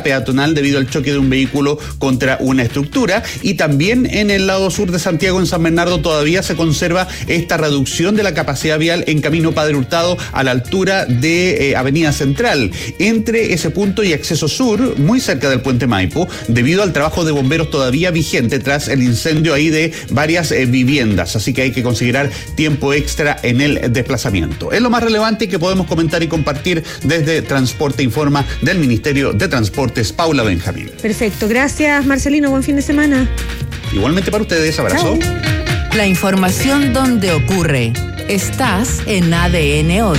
peatonal debido al choque de un vehículo contra una estructura. Y también en el lado sur de Santiago, en San Bernardo, todavía se conserva esta reducción de la capacidad vial en camino Padre Hurtado a la altura de Avenida Central, entre ese punto y acceso sur, muy cerca del puente Maipo, debido al trabajo de bomberos todavía vigente tras el incendio ahí de varias viviendas. Así que hay que considerar tiempo extra en el desplazamiento. Es lo más relevante que podemos comentar y compartir desde Transporte Informa del Ministerio de Transportes. Paula Benjamín. Perfecto, gracias Marcelino, buen fin de semana. Igualmente para ustedes, abrazo. Chao. La información donde ocurre. Estás en ADN Hoy.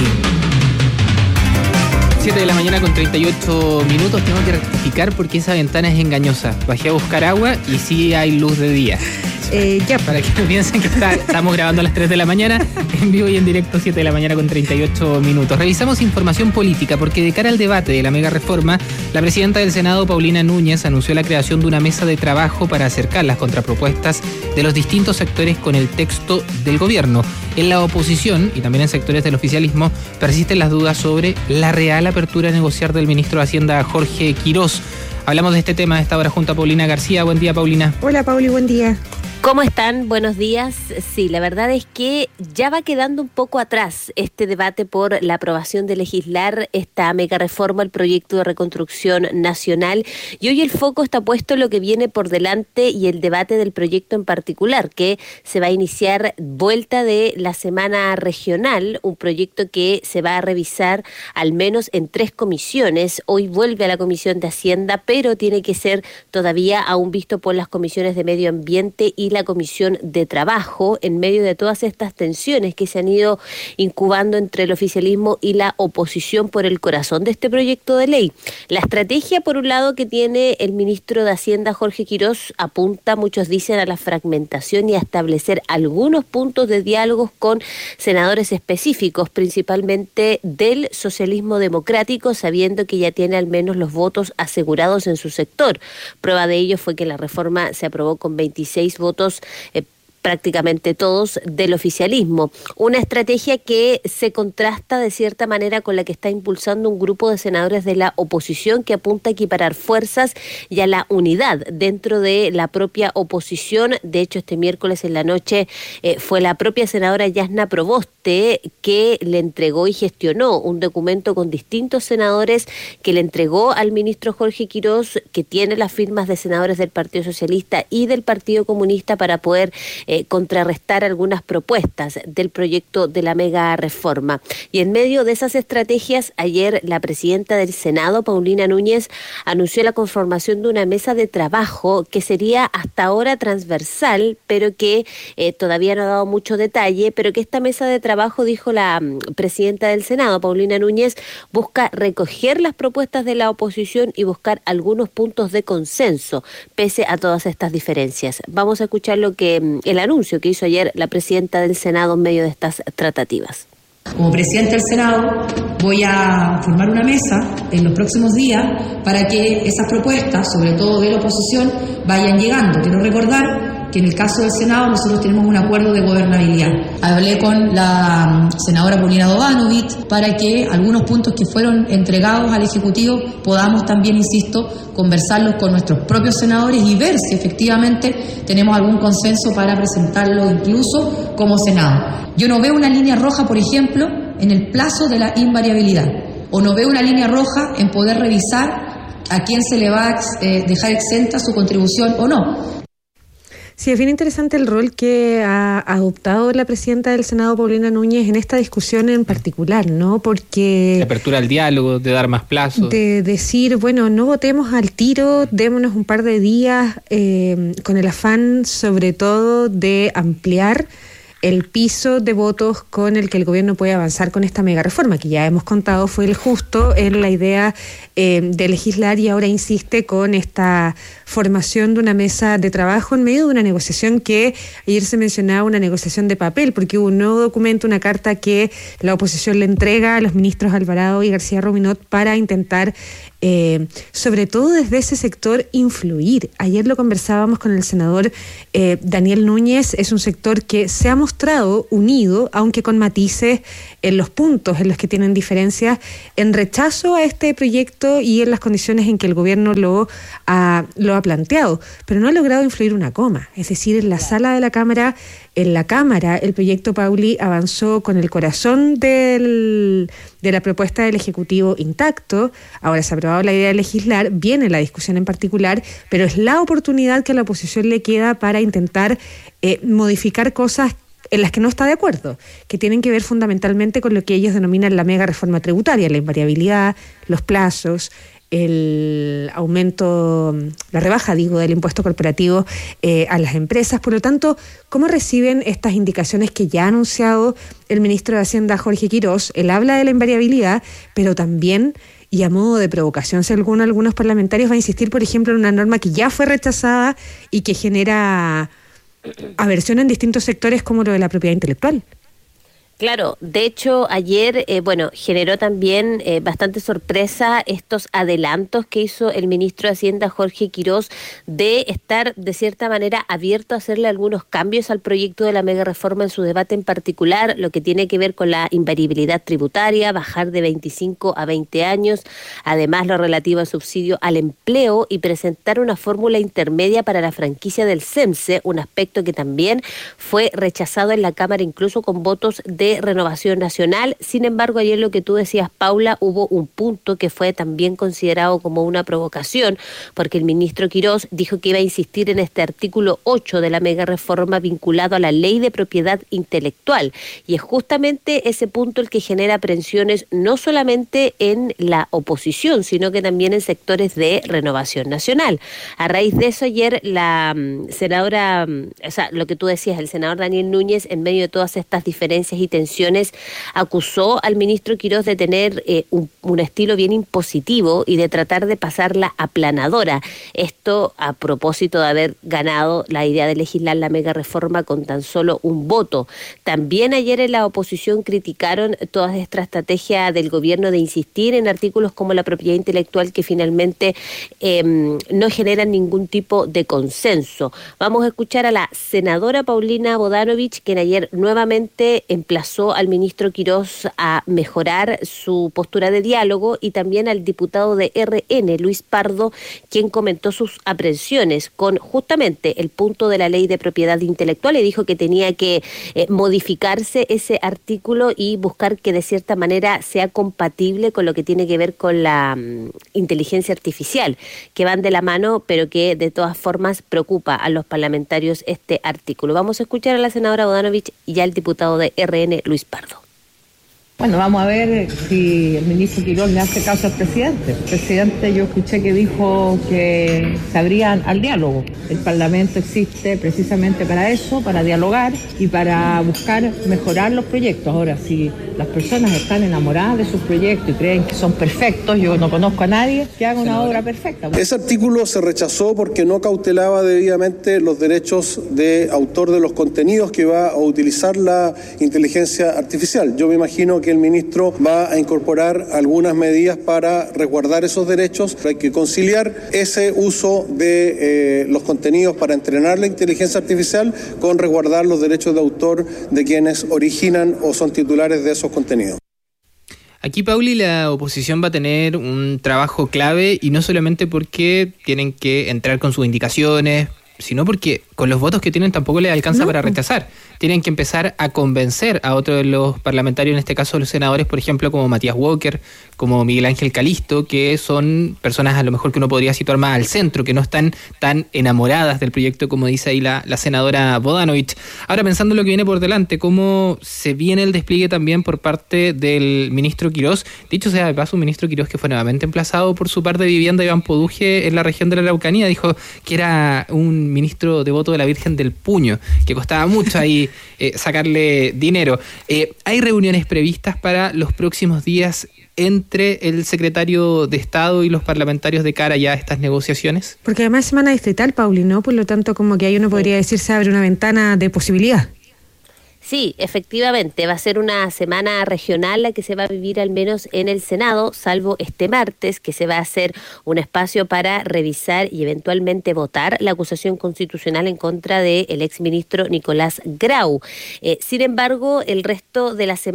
7 de la mañana con 38 minutos. Tengo que rectificar porque esa ventana es engañosa. Bajé a buscar agua y sí hay luz de día. Ya. Para que no piensen que estamos grabando a las 3 de la mañana, en vivo y en directo, 7 de la mañana con 38 minutos. Revisamos información política porque de cara al debate de la mega reforma, la presidenta del Senado, Paulina Núñez, anunció la creación de una mesa de trabajo para acercar las contrapropuestas de los distintos sectores con el texto del gobierno. En la oposición y también en sectores del oficialismo persisten las dudas sobre la real apertura a negociar del ministro de Hacienda, Jorge Quirós. Hablamos de este tema a esta hora junto a Paulina García. Buen día, Paulina. Hola, Pauli, buen día. ¿Cómo están? Buenos días. Sí, la verdad es que ya va quedando un poco atrás este debate por la aprobación de legislar esta mega reforma, el proyecto de reconstrucción nacional, y hoy el foco está puesto en lo que viene por delante y el debate del proyecto en particular, que se va a iniciar vuelta de la semana regional, un proyecto que se va a revisar al menos en 3 comisiones. Hoy vuelve a la Comisión de Hacienda, pero tiene que ser todavía aún visto por las comisiones de Medio Ambiente y la Comisión de Trabajo, en medio de todas estas tensiones que se han ido incubando entre el oficialismo y la oposición por el corazón de este proyecto de ley. La estrategia, por un lado, que tiene el ministro de Hacienda, Jorge Quirós, apunta, muchos dicen, a la fragmentación y a establecer algunos puntos de diálogos con senadores específicos, principalmente del socialismo democrático, sabiendo que ya tiene al menos los votos asegurados en su sector. Prueba de ello fue que la reforma se aprobó con 26 votos, prácticamente todos del oficialismo. Una estrategia que se contrasta de cierta manera con la que está impulsando un grupo de senadores de la oposición que apunta a equiparar fuerzas y a la unidad dentro de la propia oposición. De hecho, este miércoles en la noche fue la propia senadora Yasna Proboste que le entregó y gestionó un documento con distintos senadores que le entregó al ministro Jorge Quirós, que tiene las firmas de senadores del Partido Socialista y del Partido Comunista para poder contrarrestar algunas propuestas del proyecto de la mega reforma. Y en medio de esas estrategias, ayer la presidenta del Senado, Paulina Núñez, anunció la conformación de una mesa de trabajo que sería hasta ahora transversal, pero que todavía no ha dado mucho detalle, pero que esta mesa de trabajo, dijo la presidenta del Senado, Paulina Núñez, busca recoger las propuestas de la oposición y buscar algunos puntos de consenso, pese a todas estas diferencias. Vamos a escuchar lo que el anuncio que hizo ayer la presidenta del Senado en medio de estas tratativas. Como presidenta del Senado voy a formar una mesa en los próximos días para que esas propuestas, sobre todo de la oposición, vayan llegando. Quiero recordar que en el caso del Senado nosotros tenemos un acuerdo de gobernabilidad. Hablé con la senadora Paulina Dovanovic para que algunos puntos que fueron entregados al Ejecutivo podamos también, insisto, conversarlos con nuestros propios senadores y ver si efectivamente tenemos algún consenso para presentarlo incluso como Senado. Yo no veo una línea roja, por ejemplo, en el plazo de la invariabilidad, o no veo una línea roja en poder revisar a quién se le va a dejar exenta su contribución o no. Sí, es bien interesante el rol que ha adoptado la presidenta del Senado, Paulina Núñez, en esta discusión en particular, ¿no? Porque De apertura al diálogo, de dar más plazos. De decir, bueno, no votemos al tiro, démonos un par de días, con el afán, sobre todo, de ampliar el piso de votos con el que el gobierno puede avanzar con esta mega reforma, que ya hemos contado fue el justo en la idea de legislar, y ahora insiste con esta formación de una mesa de trabajo en medio de una negociación que ayer se mencionaba, una negociación de papel, porque hubo un nuevo documento, una carta que la oposición le entrega a los ministros Alvarado y García Rominot para intentar sobre todo desde ese sector, influir. Ayer lo conversábamos con el senador Daniel Núñez. Es un sector que se ha mostrado unido, aunque con matices en los puntos en los que tienen diferencias, en rechazo a este proyecto y en las condiciones en que el gobierno lo ha planteado, pero no ha logrado influir una coma. Es decir, en la sala de la Cámara, el proyecto Pauli avanzó con el corazón de la propuesta del Ejecutivo intacto. Ahora se ha aprobado la idea de legislar, viene la discusión en particular, pero es la oportunidad que a la oposición le queda para intentar modificar cosas en las que no está de acuerdo, que tienen que ver fundamentalmente con lo que ellos denominan la mega reforma tributaria, la invariabilidad, los plazos, el aumento, la rebaja, del impuesto corporativo a las empresas. Por lo tanto, ¿cómo reciben estas indicaciones que ya ha anunciado el ministro de Hacienda, Jorge Quirós? Él habla de la invariabilidad, pero también, y a modo de provocación, según algunos parlamentarios, va a insistir, por ejemplo, en una norma que ya fue rechazada y que genera aversión en distintos sectores, como lo de la propiedad intelectual. Claro, de hecho ayer, generó también bastante sorpresa estos adelantos que hizo el ministro de Hacienda, Jorge Quirós, de estar de cierta manera abierto a hacerle algunos cambios al proyecto de la mega reforma en su debate en particular, lo que tiene que ver con la invariabilidad tributaria, bajar de 25 a 20 años, además lo relativo al subsidio al empleo y presentar una fórmula intermedia para la franquicia del CEMSE, un aspecto que también fue rechazado en la Cámara incluso con votos de Renovación Nacional. Sin embargo, ayer lo que tú decías, Paula, hubo un punto que fue también considerado como una provocación, porque el ministro Quirós dijo que iba a insistir en este artículo 8 de la mega reforma vinculado a la ley de propiedad intelectual, y es justamente ese punto el que genera aprensiones no solamente en la oposición, sino que también en sectores de Renovación Nacional. A raíz de eso, ayer la senadora, lo que tú decías, el senador Daniel Núñez, en medio de todas estas diferencias y tensiones, acusó al ministro Quirós de tener un estilo bien impositivo y de tratar de pasarla aplanadora. Esto a propósito de haber ganado la idea de legislar la mega reforma con tan solo un voto. También ayer en la oposición criticaron toda esta estrategia del gobierno de insistir en artículos como la propiedad intelectual que finalmente no generan ningún tipo de consenso. Vamos a escuchar a la senadora Paulina Bodanovich, quien ayer nuevamente emplazó al ministro Quirós a mejorar su postura de diálogo, y también al diputado de RN, Luis Pardo, quien comentó sus aprensiones con justamente el punto de la ley de propiedad intelectual y dijo que tenía que modificarse ese artículo y buscar que de cierta manera sea compatible con lo que tiene que ver con la inteligencia artificial, que van de la mano, pero que de todas formas preocupa a los parlamentarios este artículo. Vamos a escuchar a la senadora Bodanovich y al diputado de RN, Luis Pardo. Bueno, vamos a ver si el ministro Quirós le hace caso al presidente. El presidente, yo escuché que dijo que se abrían al diálogo. El Parlamento existe precisamente para eso, para dialogar y para buscar mejorar los proyectos. Ahora, si las personas están enamoradas de sus proyectos y creen que son perfectos, yo no conozco a nadie que haga una obra perfecta. Ese artículo se rechazó porque no cautelaba debidamente los derechos de autor de los contenidos que va a utilizar la inteligencia artificial. Yo me imagino que el ministro va a incorporar algunas medidas para resguardar esos derechos. Hay que conciliar ese uso de los contenidos para entrenar la inteligencia artificial con resguardar los derechos de autor de quienes originan o son titulares de esos contenidos. Aquí, Pauli, la oposición va a tener un trabajo clave, y no solamente porque tienen que entrar con sus indicaciones, sino porque con los votos que tienen tampoco les alcanza para rechazar. Tienen que empezar a convencer a otros de los parlamentarios, en este caso los senadores, por ejemplo, como Matías Walker, como Miguel Ángel Calisto, que son personas a lo mejor que uno podría situar más al centro, que no están tan enamoradas del proyecto como dice ahí la senadora Bodanovich. Ahora, pensando en lo que viene por delante, cómo se viene el despliegue también por parte del ministro Quirós. Dicho sea de paso, un ministro Quirós que fue nuevamente emplazado por su par de vivienda, Iván Poduje, en la región de la Araucanía, dijo que era un ministro devoto de la Virgen del Puño, que costaba mucho ahí sacarle dinero. ¿Hay reuniones previstas para los próximos días entre el secretario de Estado y los parlamentarios de cara ya a estas negociaciones? Porque además es semana distrital, Pauli, ¿no? Por lo tanto, como que ahí uno podría decir se abre una ventana de posibilidad. Sí, efectivamente, va a ser una semana regional la que se va a vivir al menos en el Senado, salvo este martes, que se va a hacer un espacio para revisar y eventualmente votar la acusación constitucional en contra del exministro Nicolás Grau. Sin embargo, el resto de la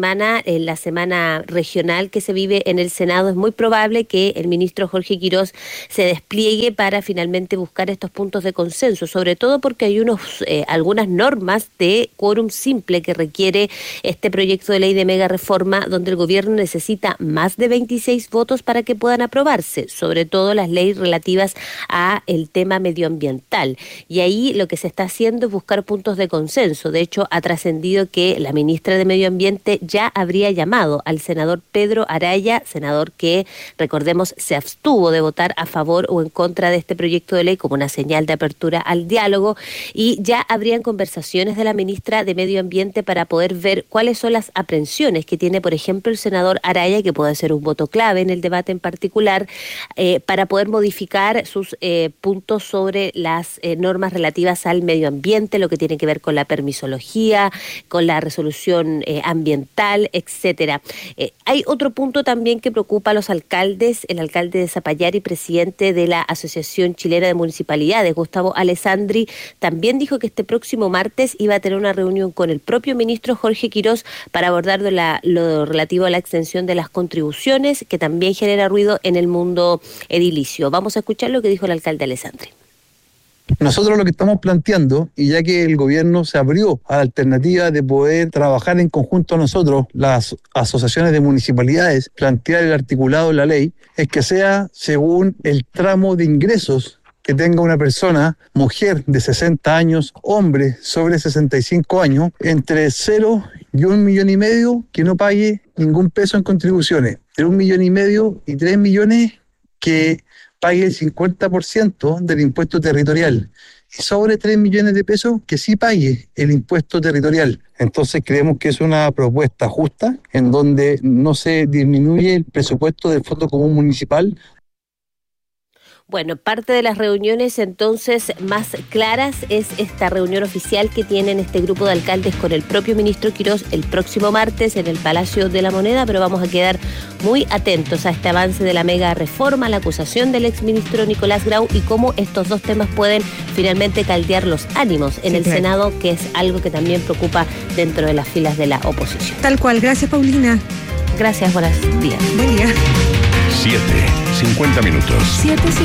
semana regional que se vive en el Senado, es muy probable que el ministro Jorge Quirós se despliegue para finalmente buscar estos puntos de consenso, sobre todo porque hay algunas normas de quórum simple que requiere este proyecto de ley de mega reforma, donde el gobierno necesita más de 26 votos para que puedan aprobarse, sobre todo las leyes relativas a el tema medioambiental. Y ahí lo que se está haciendo es buscar puntos de consenso. De hecho, ha trascendido que la ministra de Medio Ambiente ya habría llamado al senador Pedro Araya, senador que, recordemos, se abstuvo de votar a favor o en contra de este proyecto de ley como una señal de apertura al diálogo, y ya habrían conversaciones de la ministra de Medio Ambiente para poder ver cuáles son las aprehensiones que tiene, por ejemplo, el senador Araya, que puede ser un voto clave en el debate en particular, para poder modificar sus puntos sobre las normas relativas al medio ambiente, lo que tiene que ver con la permisología, con la resolución ambiental, etcétera. Hay otro punto también que preocupa a los alcaldes. El alcalde de Zapallar y presidente de la Asociación Chilena de Municipalidades, Gustavo Alessandri, también dijo que este próximo martes iba a tener una reunión con el propio ministro Jorge Quirós para abordar lo relativo a la extensión de las contribuciones, que también genera ruido en el mundo edilicio. Vamos a escuchar lo que dijo el alcalde Alessandri. Nosotros lo que estamos planteando, y ya que el gobierno se abrió a la alternativa de poder trabajar en conjunto nosotros, las asociaciones de municipalidades, plantear el articulado de la ley, es que sea según el tramo de ingresos que tenga una persona, mujer de 60 años, hombre sobre 65 años, entre 0 y 1,5 millones, que no pague ningún peso en contribuciones. Entre 1,5 millones y 3 millones, que pague el 50% del impuesto territorial. Y sobre 3 millones de pesos, que sí pague el impuesto territorial. Entonces creemos que es una propuesta justa, en donde no se disminuye el presupuesto del Fondo Común Municipal. Bueno, parte de las reuniones entonces más claras es esta reunión oficial que tienen este grupo de alcaldes con el propio ministro Quirós el próximo martes en el Palacio de la Moneda, pero vamos a quedar muy atentos a este avance de la mega reforma, la acusación del exministro Nicolás Grau y cómo estos dos temas pueden finalmente caldear los ánimos en el Senado, que es algo que también preocupa dentro de las filas de la oposición. Tal cual. Gracias, Paulina. Gracias, buenos días. Buen día. 7:50.